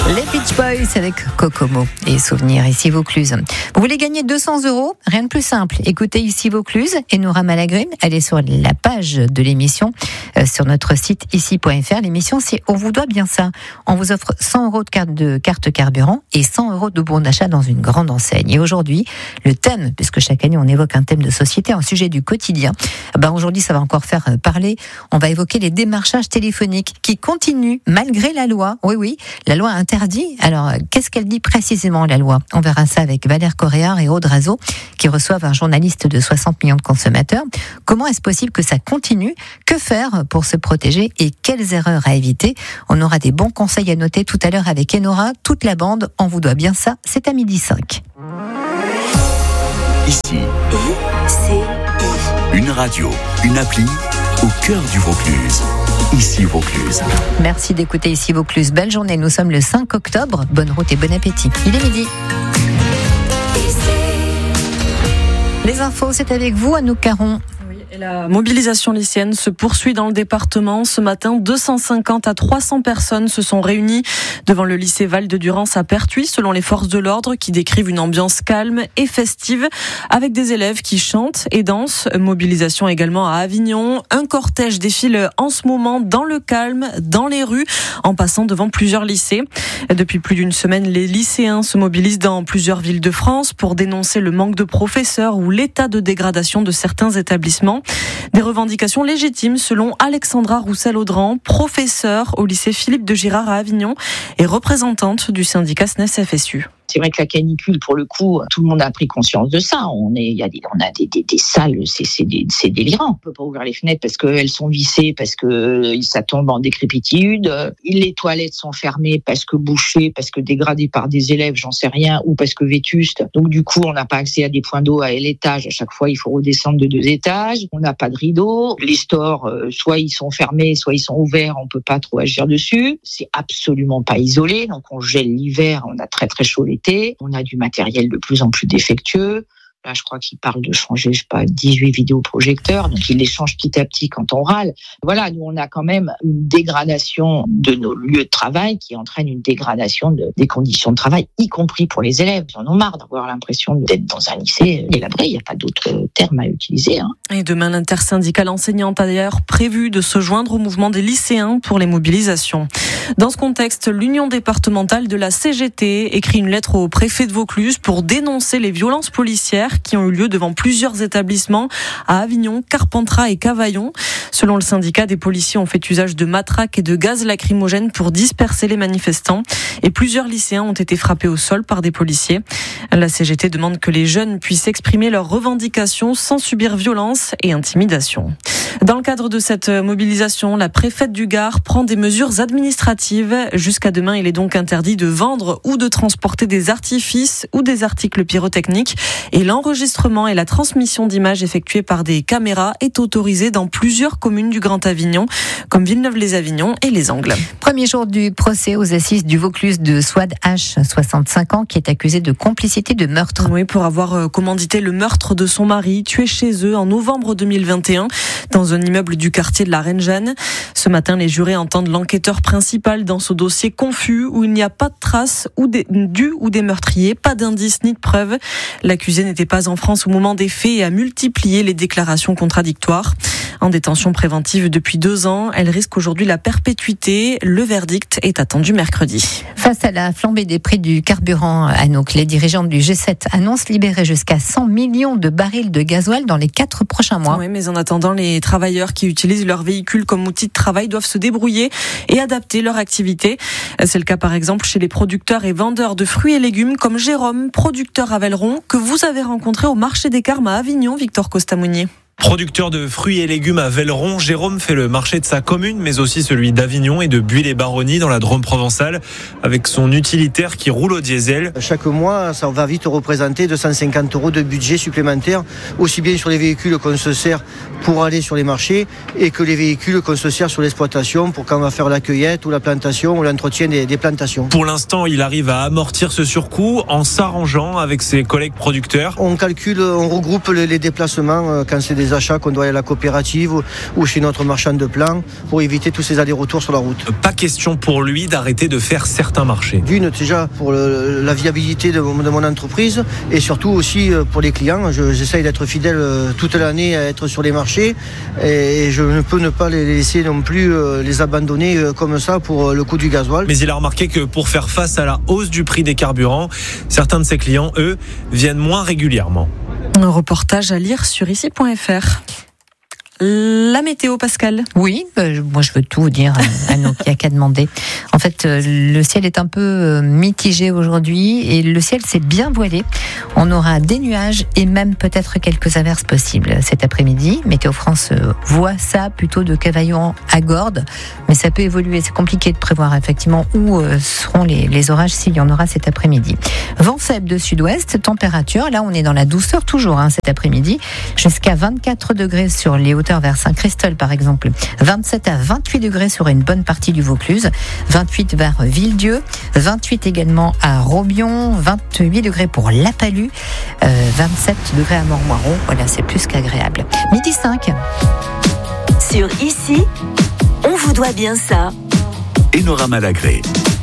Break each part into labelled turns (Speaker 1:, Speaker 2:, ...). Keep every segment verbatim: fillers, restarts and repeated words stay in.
Speaker 1: Les Beach Boys avec Kokomo et Souvenirs ici Vaucluse. Vous voulez gagner deux cents euros? Rien de plus simple. Écoutez ici Vaucluse et Nora Malagrine. Allez sur la page de l'émission euh, sur notre site ici point f r. L'émission, c'est On vous doit bien ça. On vous offre cent euros de carte, de carte carburant et cent euros de bon d'achat dans une grande enseigne. Et aujourd'hui, le thème, puisque chaque année on évoque un thème de société, un sujet du quotidien, ben aujourd'hui ça va encore faire parler. On va évoquer les démarchages téléphoniques qui continuent malgré la loi. Oui, oui, la loi interdit. Alors, qu'est-ce qu'elle dit précisément, la loi? On verra ça avec Valère Coréard et Aude Razo, qui reçoivent un journaliste de soixante millions de consommateurs. Comment est-ce possible que ça continue? Que faire pour se protéger et quelles erreurs à éviter? On aura des bons conseils à noter tout à l'heure avec Enora, toute la bande. On vous doit bien ça, c'est à midi cinq.
Speaker 2: Ici, c'est une radio, une appli au cœur du Vaucluse. Ici Vaucluse.
Speaker 1: Merci d'écouter Ici Vaucluse. Belle journée, nous sommes le cinq octobre. Bonne route et bon appétit. Il est midi. Les infos, c'est avec vous, Anouk Caron.
Speaker 3: Et la mobilisation lycéenne se poursuit dans le département. Ce matin, deux cent cinquante à trois cents personnes se sont réunies devant le lycée Val-de-Durance à Pertuis, selon les forces de l'ordre, qui décrivent une ambiance calme et festive, avec des élèves qui chantent et dansent. Mobilisation également à Avignon. Un cortège défile en ce moment dans le calme, dans les rues, en passant devant plusieurs lycées. Depuis plus d'une semaine, les lycéens se mobilisent dans plusieurs villes de France pour dénoncer le manque de professeurs ou l'état de dégradation de certains établissements. Des revendications légitimes selon Alexandra Roussel-Audran, professeure au lycée Philippe de Girard à Avignon et représentante du syndicat S N E S F S U.
Speaker 4: C'est vrai que la canicule, pour le coup, tout le monde a pris conscience de ça. On est, il y a des, on a des, des, des salles, c'est, c'est, des, c'est délirant. On peut pas ouvrir les fenêtres parce qu'elles sont vissées, parce que ça tombe en décrépitude. Les toilettes sont fermées parce que bouchées, parce que dégradées par des élèves, j'en sais rien, ou parce que vétustes. Donc du coup, on n'a pas accès à des points d'eau à l'étage. À chaque fois, il faut redescendre de deux étages. On n'a pas de rideau. Les stores, soit ils sont fermés, soit ils sont ouverts. On peut pas trop agir dessus. C'est absolument pas isolé. Donc on gèle l'hiver. On a très très chaud l'été. On a du matériel de plus en plus défectueux. Là, je crois qu'il parle de changer, je sais pas, dix-huit vidéoprojecteurs. Donc, il les change petit à petit quand on râle. Voilà, nous, on a quand même une dégradation de nos lieux de travail qui entraîne une dégradation de, des conditions de travail, y compris pour les élèves. Ils en ont marre d'avoir l'impression d'être dans un lycée délabré. Il n'y a pas d'autre terme à utiliser. Hein.
Speaker 3: Et demain, l'intersyndicale enseignante a d'ailleurs prévu de se joindre au mouvement des lycéens pour les mobilisations. Dans ce contexte, l'Union départementale de la C G T écrit une lettre au préfet de Vaucluse pour dénoncer les violences policières qui ont eu lieu devant plusieurs établissements à Avignon, Carpentras et Cavaillon. Selon le syndicat, des policiers ont fait usage de matraques et de gaz lacrymogènes pour disperser les manifestants et plusieurs lycéens ont été frappés au sol par des policiers. La C G T demande que les jeunes puissent exprimer leurs revendications sans subir violence et intimidation. Dans le cadre de cette mobilisation, la préfète du Gard prend des mesures administratives. Jusqu'à demain, il est donc interdit de vendre ou de transporter des artifices ou des articles pyrotechniques. Et l'enregistrement et la transmission d'images effectuées par des caméras est autorisé dans plusieurs communes du Grand Avignon, comme Villeneuve-les-Avignon et Les Angles.
Speaker 1: Premier jour du procès aux assises du Vaucluse de Souad H, soixante-cinq ans, qui est accusé de complicité de meurtre.
Speaker 3: Oui, pour avoir commandité le meurtre de son mari, tué chez eux en novembre deux mille vingt et un, dans un immeuble du quartier de la Reine-Jeanne. Ce matin, les jurés entendent l'enquêteur principal dans ce dossier confus où il n'y a pas de traces ou des, du ou des meurtriers, pas d'indices ni de preuves. L'accusé n'était pas en France au moment des faits et a multiplié les déclarations contradictoires. En détention préventive depuis deux ans, elle risque aujourd'hui la perpétuité. Le verdict est attendu mercredi.
Speaker 1: Face à la flambée des prix du carburant, Anouk, les dirigeants du G sept annoncent libérer jusqu'à cent millions de barils de gasoil dans les quatre prochains mois.
Speaker 3: Oui, mais en attendant, les travailleurs qui utilisent leur véhicule comme outil de travail doivent se débrouiller et adapter leur activité. C'est le cas par exemple chez les producteurs et vendeurs de fruits et légumes comme Jérôme, producteur à Velleron, que vous avez rencontré au marché des Carmes à Avignon, Victor Costamounier.
Speaker 5: Producteur de fruits et légumes à Velleron, Jérôme fait le marché de sa commune, mais aussi celui d'Avignon et de Buis-les-Baronnies dans la Drôme provençale, avec son utilitaire qui roule au diesel.
Speaker 6: Chaque mois, ça va vite représenter deux cent cinquante euros de budget supplémentaire, aussi bien sur les véhicules qu'on se sert pour aller sur les marchés et que les véhicules qu'on se sert sur l'exploitation pour quand on va faire la cueillette ou la plantation ou l'entretien des, des plantations.
Speaker 5: Pour l'instant, il arrive à amortir ce surcoût en s'arrangeant avec ses collègues producteurs.
Speaker 6: On calcule, on regroupe les déplacements quand c'est des des achats qu'on doit aller à la coopérative ou, ou chez notre marchand de plants pour éviter tous ces allers-retours sur la route.
Speaker 5: Pas question pour lui d'arrêter de faire certains marchés.
Speaker 6: D'une, déjà pour le, la viabilité de, de mon entreprise et surtout aussi pour les clients. Je, j'essaye d'être fidèle toute l'année à être sur les marchés et je ne peux ne pas les laisser non plus les abandonner comme ça pour le coût du gasoil.
Speaker 5: Mais il a remarqué que pour faire face à la hausse du prix des carburants, certains de ses clients, eux, viennent moins régulièrement.
Speaker 3: Un reportage à lire sur ici point f r. La météo, Pascal.
Speaker 1: Oui, euh, moi je veux tout vous dire à, à nos qui a qu'à demander. En fait, euh, le ciel est un peu euh, mitigé aujourd'hui et le ciel s'est bien voilé. On aura des nuages et même peut-être quelques averses possibles cet après-midi. Météo France euh, voit ça plutôt de Cavaillon à Gordes, mais ça peut évoluer. C'est compliqué de prévoir effectivement où euh, seront les, les orages s'il y en aura cet après-midi. Vent faible de sud-ouest, température, là on est dans la douceur toujours hein, cet après-midi, jusqu'à vingt-quatre degrés sur les hauteurs vers Saint-Christol par exemple, vingt-sept à vingt-huit degrés sur une bonne partie du Vaucluse, vingt-huit vers Villedieu, vingt-huit également à Robion, vingt-huit degrés pour La Palue, euh, vingt-sept degrés à Mormoiron. Voilà, c'est plus qu'agréable. Midi cinq.
Speaker 7: Sur Ici, on vous doit bien ça.
Speaker 2: Enora Malagré.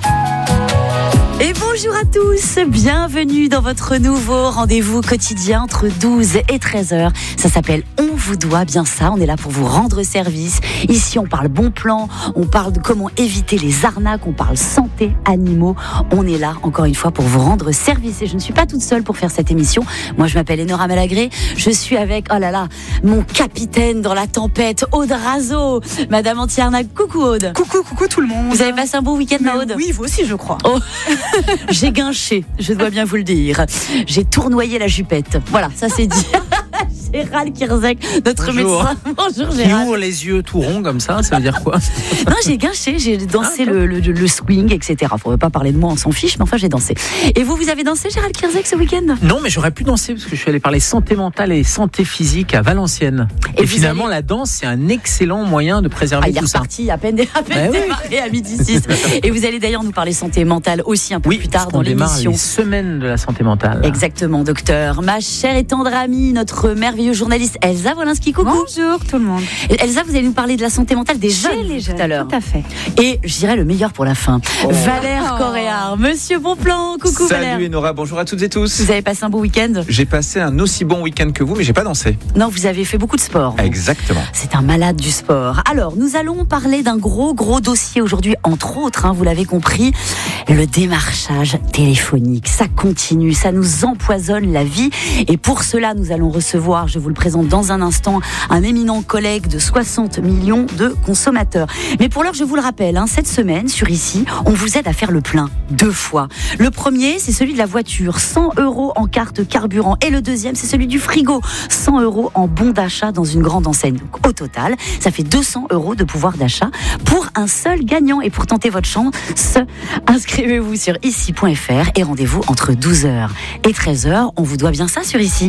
Speaker 7: Et bonjour à tous, bienvenue dans votre nouveau rendez-vous quotidien entre douze et treize heures. Ça s'appelle On vous doit bien ça, on est là pour vous rendre service. Ici on parle bon plan, on parle de comment éviter les arnaques, on parle santé, animaux. On est là encore une fois pour vous rendre service et je ne suis pas toute seule pour faire cette émission. Moi je m'appelle Enora Malagré, je suis avec, oh là là, mon capitaine dans la tempête, Aude Razo, Madame Anti-Arnaque. Coucou Aude.
Speaker 8: Coucou, coucou tout le monde.
Speaker 7: Vous avez passé un bon week-end, ma Aude?
Speaker 8: Oui, vous aussi je crois.
Speaker 7: Oh. J'ai guinché, je dois bien vous le dire. J'ai tournoyé la jupette. Voilà, ça c'est dit. Gérald Kierzek, notre
Speaker 9: Bonjour.
Speaker 7: médecin. Bonjour
Speaker 9: Qui
Speaker 7: Gérald.
Speaker 9: ouvre les yeux tout ronds comme ça, ça veut dire quoi?
Speaker 7: Non, j'ai guinché, j'ai dansé
Speaker 9: Ah,
Speaker 7: le, le, le swing, et cetera. Faudrait pas parler de moi, on s'en fiche, mais enfin j'ai dansé. Et vous, vous avez dansé Gérald Kierzek ce week-end?
Speaker 9: Non, mais j'aurais pu danser parce que je suis allé parler santé mentale et santé physique à Valenciennes.
Speaker 7: Et
Speaker 9: Et,
Speaker 7: vous
Speaker 9: finalement,
Speaker 7: allez-
Speaker 9: la danse, c'est un excellent moyen de préserver
Speaker 7: Ah, il est
Speaker 9: tout ça.
Speaker 7: reparti à peine, à peine
Speaker 9: Bah oui.
Speaker 7: démarré à midi six. Et vous allez d'ailleurs nous parler santé mentale aussi un peu
Speaker 9: Oui,
Speaker 7: plus tard
Speaker 9: parce
Speaker 7: dans
Speaker 9: qu'on démarre
Speaker 7: l'émission.
Speaker 9: les semaines de la santé mentale.
Speaker 7: Exactement, docteur. Ma chère et tendre amie, notre merveilleuse journaliste Elsa Wolinski. Coucou.
Speaker 8: Bonjour tout le monde.
Speaker 7: Elsa, vous allez nous parler de la santé mentale des
Speaker 8: Chez
Speaker 7: jeunes
Speaker 8: les jeunes,
Speaker 7: tout à l'heure.
Speaker 8: tout à fait.
Speaker 7: Et je dirais le meilleur pour la fin. Valère
Speaker 8: Oh.
Speaker 7: Coréard, Monsieur Bonplan. Coucou
Speaker 10: Salut
Speaker 7: Valère.
Speaker 10: Enora, bonjour à toutes et tous.
Speaker 7: Vous avez passé un beau week-end?
Speaker 10: J'ai passé un aussi bon week-end que vous, mais j'ai pas dansé.
Speaker 7: Non, vous avez fait beaucoup de sport. vous.
Speaker 10: Exactement.
Speaker 7: C'est un malade du sport. Alors, nous allons parler d'un gros, gros dossier aujourd'hui, entre autres, hein, vous l'avez compris, le démarchage téléphonique. Ça continue, ça nous empoisonne la vie. Et pour cela, nous allons recevoir, je vous le présente dans un instant, un éminent collègue de soixante millions de consommateurs. Mais pour l'heure, je vous le rappelle, hein, cette semaine, sur Ici, on vous aide à faire le plein deux fois. Le premier, c'est celui de la voiture, cent euros en carte carburant. Et le deuxième, c'est celui du frigo, cent euros en bon d'achat dans une grande enseigne. Donc, au total, ça fait deux cents euros de pouvoir d'achat pour un seul gagnant. Et pour tenter votre chance, inscrivez-vous sur ici point f r et rendez-vous entre douze heures et treize heures. On vous doit bien ça sur Ici.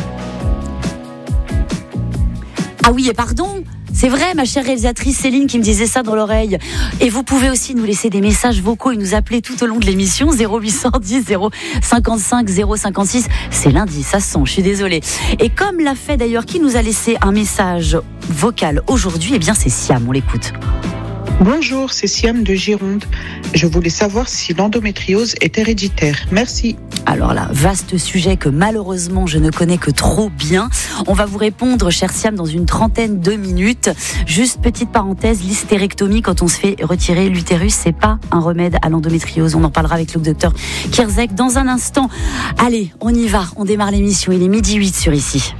Speaker 7: Ah oui, et pardon, c'est vrai, ma chère réalisatrice Céline qui me disait ça dans l'oreille. Et vous pouvez aussi nous laisser des messages vocaux et nous appeler tout au long de l'émission. zéro huit cent dix zéro cinquante-cinq zéro cinquante-six. C'est lundi, ça se sent, je suis désolée. Et comme l'a fait d'ailleurs, qui nous a laissé un message vocal aujourd'hui, eh bien c'est Siam, on l'écoute.
Speaker 11: Bonjour, c'est Siam de Gironde. Je voulais savoir si l'endométriose est héréditaire. Merci.
Speaker 7: Alors là, vaste sujet que malheureusement je ne connais que trop bien. On va vous répondre, cher Siam, dans une trentaine de minutes. Juste petite parenthèse, l'hystérectomie, quand on se fait retirer l'utérus, c'est pas un remède à l'endométriose. On en parlera avec le docteur Kierzek dans un instant. Allez, on y va, on démarre l'émission. Il est midi huit sur Ici.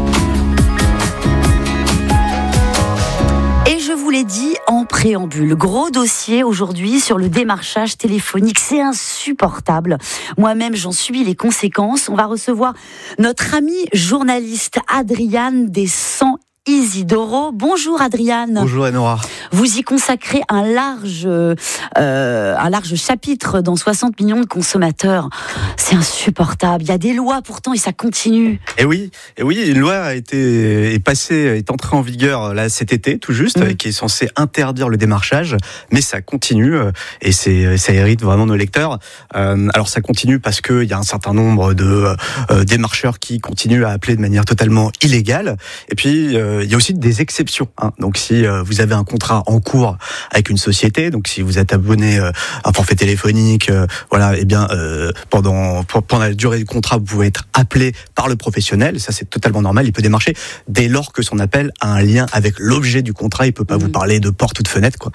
Speaker 7: Et je vous l'ai dit en préambule, gros dossier aujourd'hui sur le démarchage téléphonique, c'est insupportable. Moi-même, j'en subis les conséquences. On va recevoir notre amie journaliste Adriane des cent Isidoro. Bonjour Adriane.
Speaker 12: Bonjour Enora.
Speaker 7: Vous y consacrez un large, euh, un large chapitre dans soixante millions de consommateurs. C'est insupportable. Il y a des lois pourtant et ça continue.
Speaker 12: Et oui, et oui, une loi a été est passée, est entrée en vigueur là cet été tout juste, mmh. qui est censée interdire le démarchage, mais ça continue et c'est ça hérite vraiment nos lecteurs. Euh, alors ça continue parce que il y a un certain nombre de euh, démarcheurs qui continuent à appeler de manière totalement illégale. Et puis euh, il y a aussi des exceptions. Hein. Donc si euh, vous avez un contrat en cours avec une société, donc si vous êtes abonné euh, à un forfait téléphonique, euh, voilà, et bien euh, pendant pendant la durée du contrat, vous pouvez être appelé par le professionnel. Ça c'est totalement normal. Il peut démarcher dès lors que son appel a un lien avec l'objet du contrat. Il peut pas mmh. vous parler de porte ou de fenêtre, quoi.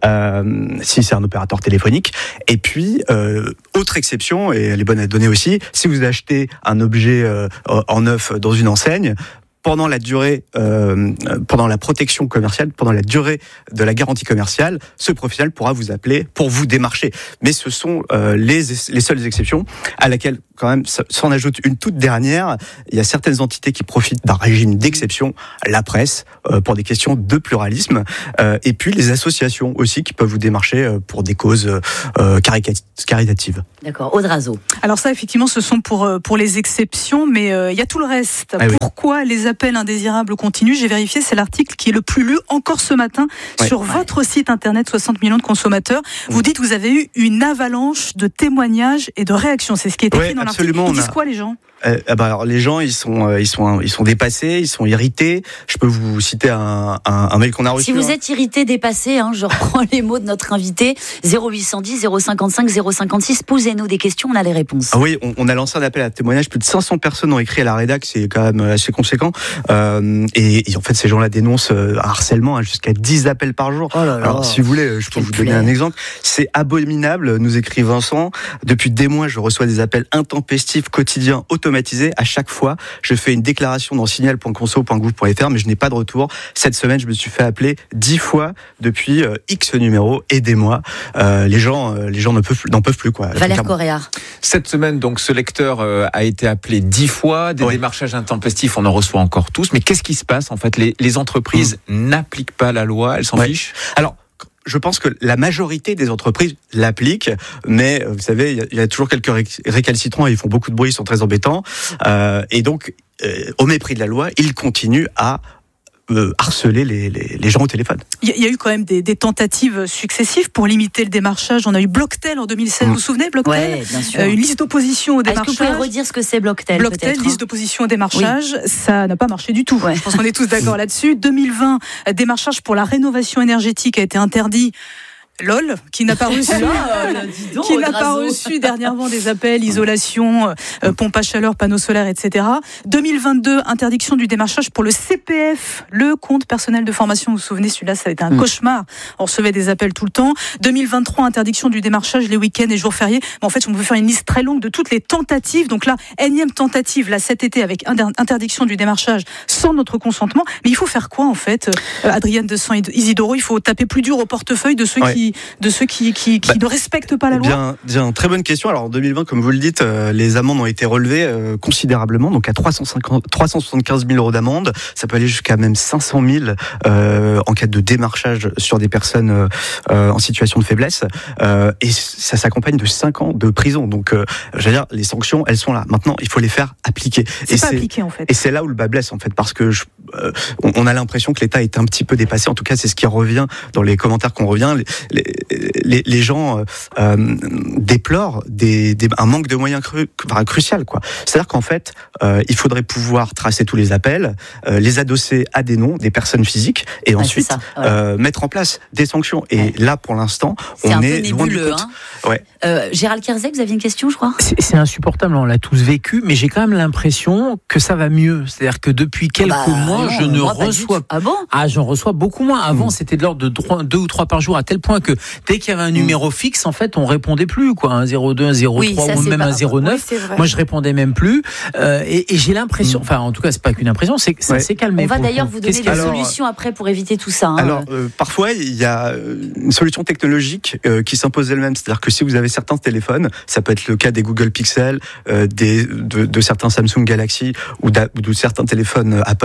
Speaker 12: Euh, si c'est un opérateur téléphonique. Et puis euh, autre exception, et elle est bonne à donner aussi, si vous achetez un objet euh, en neuf dans une enseigne, pendant la durée, euh, pendant la protection commerciale, pendant la durée de la garantie commerciale, ce professionnel pourra vous appeler pour vous démarcher. Mais ce sont euh, les, les seules exceptions, à laquelle quand même s'en ajoute une toute dernière. Il y a certaines entités qui profitent d'un régime d'exception, la presse, euh, pour des questions de pluralisme, euh, et puis les associations aussi qui peuvent vous démarcher pour des causes euh, caritatives.
Speaker 7: D'accord, Audrazo.
Speaker 8: Alors ça, effectivement, ce sont pour, pour les exceptions, mais euh, il y a tout le reste. Ah, Pourquoi oui. les appels indésirables continuent? J'ai vérifié, c'est l'article qui est le plus lu encore ce matin ouais. sur ouais. votre site internet, soixante millions de consommateurs. Vous dites que vous avez eu une avalanche de témoignages et de réactions. C'est ce qui est écrit ouais, dans l'article. Ils disent a... quoi les gens?
Speaker 12: Euh, bah alors les gens ils sont euh, ils sont ils sont dépassés, ils sont irrités. Je peux vous citer un un, un mail qu'on a reçu.
Speaker 7: Si vous hein. êtes irrité, dépassé, hein, je reprends les mots de notre invité. zéro huit cent dix, zéro cinquante-cinq, zéro cinquante-six. Posez-nous des questions, on a les réponses.
Speaker 12: Ah oui, on, on a lancé un appel à témoignage. Plus de cinq cents personnes ont écrit à la rédac, c'est quand même assez conséquent. Euh, et, et en fait, ces gens-là dénoncent un harcèlement hein, jusqu'à dix appels par jour. Oh là là. Alors, si vous voulez, je peux vous donner un exemple. C'est abominable, nous écrit Vincent. Depuis des mois, je reçois des appels intempestifs, quotidiens, automatisés. À chaque fois, je fais une déclaration dans signal point conso point gouv point f r, mais je n'ai pas de retour. Cette semaine, je me suis fait appeler dix fois depuis euh, X numéro. Aidez-moi. Euh, les gens, euh, les gens ne peuvent, n'en peuvent plus, quoi.
Speaker 7: Valère Correa.
Speaker 10: Cette semaine, donc, ce lecteur euh, a été appelé dix fois. Des ouais. démarchages intempestifs, on en reçoit encore tous. Mais qu'est-ce qui se passe? En fait, les, les entreprises mmh. n'appliquent pas la loi. Elles s'en ouais. fichent.
Speaker 12: Alors, je pense que la majorité des entreprises l'appliquent, mais vous savez, il y, y a toujours quelques récalcitrants et ils font beaucoup de bruit, ils sont très embêtants. Euh, et donc, euh, au mépris de la loi, ils continuent à euh, harceler les, les, les gens au téléphone.
Speaker 8: Il y, y a eu quand même des, des tentatives successives pour limiter le démarchage. On a eu Blocktel en deux mille seize, mmh. vous vous souvenez, Blocktel?
Speaker 7: Ouais, bien sûr.
Speaker 8: Euh, une liste d'opposition au démarchage.
Speaker 7: Est-ce que vous pouvez redire ce que c'est Blocktel?
Speaker 8: Blocktel, liste d'opposition au démarchage, oui. ça n'a pas marché du tout.
Speaker 7: Ouais.
Speaker 8: Je pense qu'on est tous d'accord là-dessus. deux mille vingt, démarchage pour la rénovation énergétique a été interdit. LOL, qui n'a pas reçu,
Speaker 7: donc,
Speaker 8: qui n'a pas reçu dernièrement des appels, isolation, euh, pompe à chaleur, panneaux solaires, et cetera. deux mille vingt-deux, interdiction du démarchage pour le C P F, le compte personnel de formation. Vous vous souvenez, celui-là, ça a été un mmh. cauchemar. On recevait des appels tout le temps. deux mille vingt-trois, interdiction du démarchage les week-ends et jours fériés. Mais en fait, on peut faire une liste très longue de toutes les tentatives. Donc là, énième tentative, là, cet été, avec interdiction du démarchage sans notre consentement. Mais il faut faire quoi, en fait, euh, Adrienne de San Isidoro? Il faut taper plus dur au portefeuille de ceux ouais. qui de ceux qui, qui, qui bah, ne respectent pas la loi?
Speaker 12: Bien, bien, très bonne question. Alors en deux mille vingt, comme vous le dites, euh, les amendes ont été relevées euh, considérablement, donc à trois cent cinquante, trois cent soixante-quinze mille euros d'amende. Ça peut aller jusqu'à même cinq cent mille euh, en cas de démarchage sur des personnes euh, en situation de faiblesse. Euh, et ça s'accompagne de cinq ans de prison. Donc, euh, j'allais dire, les sanctions, elles sont là. Maintenant, il faut les faire appliquer.
Speaker 8: C'est
Speaker 12: et
Speaker 8: pas
Speaker 12: c'est,
Speaker 8: appliqué en fait.
Speaker 12: Et c'est là où le bas blesse en fait, parce que je, euh, on, on a l'impression que l'État est un petit peu dépassé. En tout cas, c'est ce qui revient dans les commentaires qu'on revient. Les, les, Les, les gens euh, déplorent des, des, un manque de moyens cru, enfin, crucial, quoi. C'est-à-dire qu'en fait, euh, il faudrait pouvoir tracer tous les appels, euh, les adosser à des noms, des personnes physiques, et ouais, ensuite ça, ouais. euh, mettre en place des sanctions. Et ouais. là, pour l'instant,
Speaker 7: c'est
Speaker 12: on
Speaker 7: un
Speaker 12: est
Speaker 7: peu
Speaker 12: loin
Speaker 7: nébuleux,
Speaker 12: du compte.
Speaker 7: Hein.
Speaker 12: Ouais.
Speaker 7: Euh, Gérald Kerzek, vous aviez une question, je crois?
Speaker 9: C'est, c'est insupportable, on l'a tous vécu, mais j'ai quand même l'impression que ça va mieux. C'est-à-dire que depuis quelques bah, mois, non, je ne moi, reçois.
Speaker 7: Ah bon?
Speaker 9: Ah, j'en reçois beaucoup moins. Avant, mmh. c'était de l'ordre de deux ou trois par jour, à tel point que dès qu'il y avait un numéro mmh. fixe, en fait, on répondait plus, quoi. Un zéro deux, un zéro trois oui, ou même un zéro neuf. Oui, moi, je répondais même plus. Euh, et, et j'ai l'impression, enfin, en tout cas, c'est pas qu'une impression, c'est que ça ouais. s'est calmé.
Speaker 7: On va d'ailleurs vous donner des alors, solutions après pour éviter tout ça. Hein.
Speaker 12: Alors, euh, parfois, il y a une solution technologique euh, qui s'impose elle-même. C'est-à-dire que si vous avez certains téléphones, ça peut être le cas des Google Pixel, euh, des, de, de certains Samsung Galaxy ou, ou de certains téléphones Apple,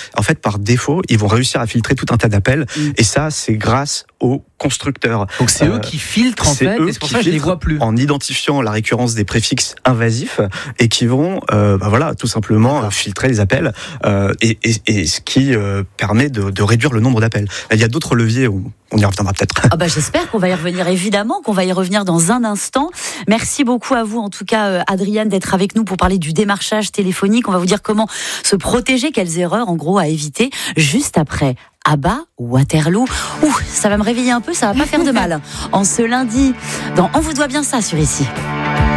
Speaker 12: En fait, par défaut, ils vont réussir à filtrer tout un tas d'appels. Mmh. Et ça, c'est grâce aux constructeurs.
Speaker 9: Donc c'est euh, eux qui filtrent en fait, et c'est pour ça que je les vois plus.
Speaker 12: En identifiant la récurrence des préfixes invasifs et qui vont, euh, bah voilà, tout simplement D'accord. filtrer les appels euh, et, et, et ce qui euh, permet de, de réduire le nombre d'appels. Il y a d'autres leviers où on y reviendra peut-être.
Speaker 7: Ah bah j'espère qu'on va y revenir, évidemment, qu'on va y revenir dans un instant. Merci beaucoup à vous, en tout cas, Adriane, d'être avec nous pour parler du démarchage téléphonique. On va vous dire comment se protéger, quelles erreurs, en gros, à éviter, juste après ABBA, Waterloo. Ouh, ça va me réveiller un peu, ça va pas faire de mal. En ce lundi, dans On vous doit bien ça sur Ici.